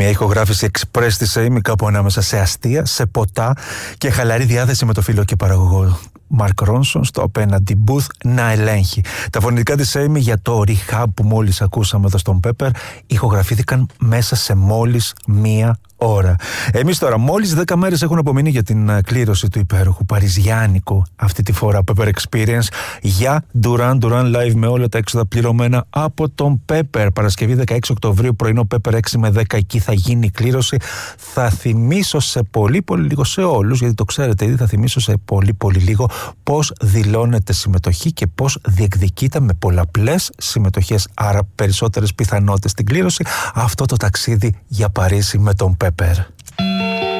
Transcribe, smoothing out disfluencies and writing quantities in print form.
Μια ηχογράφηση express της Amy, κάπου ανάμεσα σε αστεία, σε ποτά και χαλαρή διάθεση με το φίλο και παραγωγό Μαρκ Ρόνσον στο απέναντι booth να ελέγχει. Τα φωνητικά της Amy για το rehab που μόλις ακούσαμε εδώ στον Pepper ηχογραφήθηκαν μέσα σε μόλις μία ώρα. Εμείς τώρα, μόλις 10 μέρες έχουν απομείνει για την κλήρωση του υπέροχου παριζιάνικου, αυτή τη φορά Pepper Experience, για Duran Duran Live με όλα τα έξοδα πληρωμένα από τον Pepper. Παρασκευή 16 Οκτωβρίου, πρωινό Pepper 6 με 10, εκεί θα γίνει η κλήρωση. Θα θυμίσω σε πολύ λίγο σε όλους, γιατί το ξέρετε ήδη, θα θυμίσω σε πολύ λίγο πώς δηλώνεται συμμετοχή και πώς διεκδικείται με πολλαπλές συμμετοχές, άρα περισσότερες πιθανότητες στην κλήρωση, αυτό το ταξίδι για Παρίσι με τον Pepper.